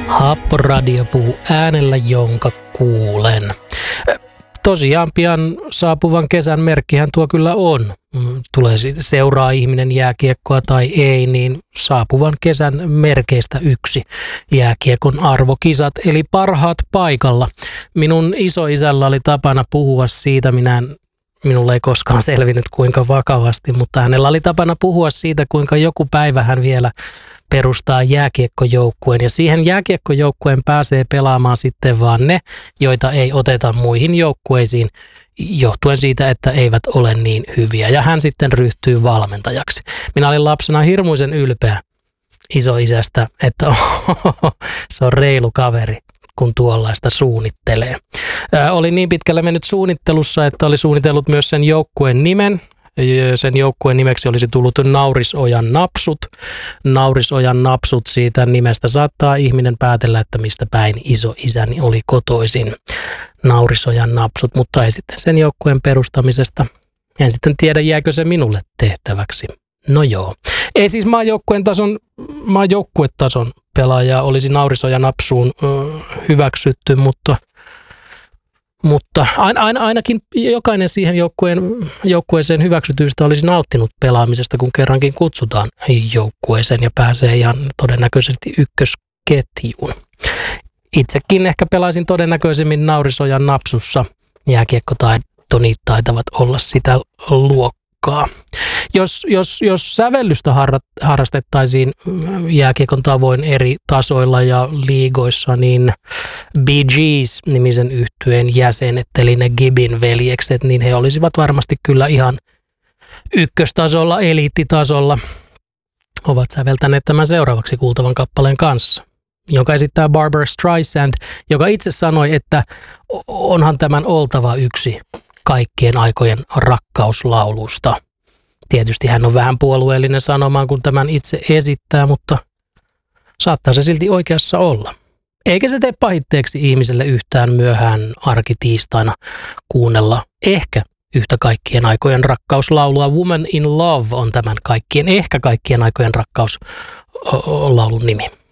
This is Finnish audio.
Happoradio puhuu äänellä, jonka kuulen. Tosiaan pian saapuvan kesän merkkihän tuo kyllä on. Tulee seuraa ihminen jääkiekkoa tai ei, niin saapuvan kesän merkeistä yksi jääkiekon arvokisat, eli parhaat paikalla. Minun isoisällä oli tapana puhua siitä, minulle ei koskaan selvinnyt kuinka vakavasti, mutta hänellä oli tapana puhua siitä, kuinka joku päivä hän vielä perustaa jääkiekkojoukkueen. Ja siihen jääkiekkojoukkueen pääsee pelaamaan sitten vaan ne, joita ei oteta muihin joukkueisiin johtuen siitä, että eivät ole niin hyviä. Ja hän sitten ryhtyy valmentajaksi. Minä olin lapsena hirmuisen ylpeä isoisästä, että se on reilu kaveri, kun tuollaista suunnittelee. Oli niin pitkälle mennyt suunnittelussa, että oli suunnitellut myös sen joukkueen nimen. Sen joukkueen nimeksi olisi tullut Naurisojan napsut. Naurisojan napsut, siitä nimestä saattaa ihminen päätellä, että mistä päin isoisäni oli kotoisin. Naurisojan napsut, mutta ei sitten sen joukkueen perustamisesta. En sitten tiedä, jääkö se minulle tehtäväksi. No joo. Ei siis maajoukkuetason pelaajaa olisi Naurisojan napsuun hyväksytty, mutta ainakin jokainen siihen joukkueeseen hyväksytyistä olisi nauttinut pelaamisesta, kun kerrankin kutsutaan joukkueeseen ja pääsee ihan todennäköisesti ykkösketjuun. Itsekin ehkä pelaisin todennäköisemmin Naurisojan napsussa. Jääkiekkotaitoni taitavat olla sitä luokkaa. Jos sävellystä harrastettaisiin jääkiekon tavoin eri tasoilla ja liigoissa, niin Bee Gees-nimisen yhtyeen jäsenet, eli ne Gibbin veljekset, niin he olisivat varmasti kyllä ihan ykköstasolla, eliittitasolla. Ovat säveltäneet tämän seuraavaksi kuultavan kappaleen kanssa, jonka esittää Barbra Streisand, joka itse sanoi, että onhan tämän oltava yksi kaikkien aikojen rakkauslaulusta. Tietysti hän on vähän puolueellinen sanomaan, kun tämän itse esittää, mutta saattaa se silti oikeassa olla. Eikä se tee pahitteeksi ihmiselle yhtään myöhään arkitiistaina kuunnella ehkä yhtä kaikkien aikojen rakkauslaulua. Woman in Love on tämän kaikkien aikojen rakkauslaulun nimi.